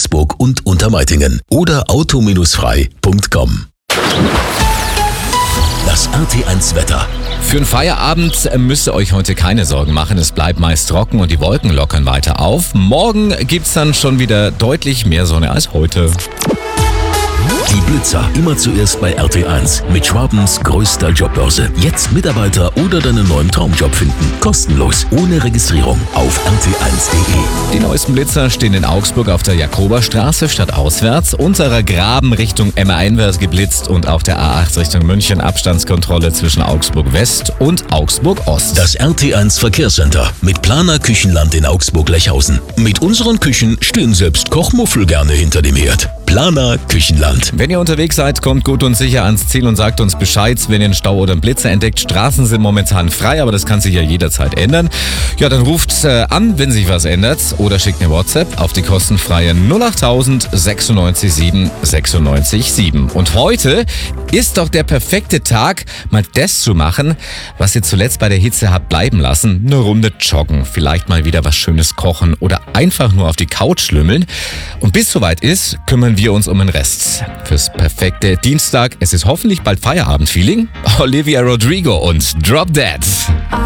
Augsburg und Untermeitingen oder auto-frei.com. Das RT1 Wetter. Für den Feierabend müsst ihr euch heute keine Sorgen machen. Es bleibt meist trocken und die Wolken lockern weiter auf. Morgen gibt's dann schon wieder deutlich mehr Sonne als heute. Die Blitzer immer zuerst bei RT1 mit Schwabens größter Jobbörse. Jetzt Mitarbeiter oder deinen neuen Traumjob finden. Kostenlos, ohne Registrierung auf rt1.de. Die neuesten Blitzer stehen in Augsburg auf der Jakoberstraße stadtauswärts, unterer Graben Richtung Emma-Einwärts geblitzt und auf der A8 Richtung München Abstandskontrolle zwischen Augsburg West und Augsburg Ost. Das RT1 Verkehrscenter mit Planer Küchenland in Augsburg-Lechhausen. Mit unseren Küchen stehen selbst Kochmuffel gerne hinter dem Herd. Planer Küchenland. Wenn ihr unterwegs seid, kommt gut und sicher ans Ziel und sagt uns Bescheid, wenn ihr einen Stau oder einen Blitzer entdeckt. Straßen sind momentan frei, aber das kann sich ja jederzeit ändern. Ja, dann ruft an, wenn sich was ändert, oder schickt eine WhatsApp auf die kostenfreie 08000 96 7 96 7. Und heute ist doch der perfekte Tag, mal das zu machen, was ihr zuletzt bei der Hitze habt bleiben lassen. Eine Runde joggen, vielleicht mal wieder was Schönes kochen oder einfach nur auf die Couch schlümmeln. Und bis soweit ist, kümmern wir uns um den Rest. Fürs perfekte Dienstag, es ist hoffentlich bald Feierabend-Feeling. Olivia Rodrigo und Drop Dead.